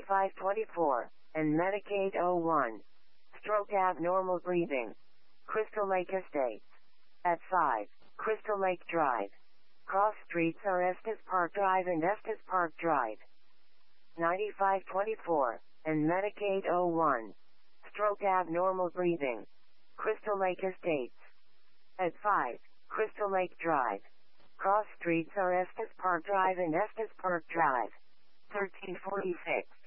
9524, and Medicaid 01. Stroke abnormal breathing. Crystal Lake Estates. At 5, Crystal Lake Drive. Cross streets are Estes Park Drive and Estes Park Drive. 9524, and Medicaid 01. Stroke abnormal breathing. Crystal Lake Estates. At 5, Crystal Lake Drive. Cross streets are Estes Park Drive and Estes Park Drive. 1346.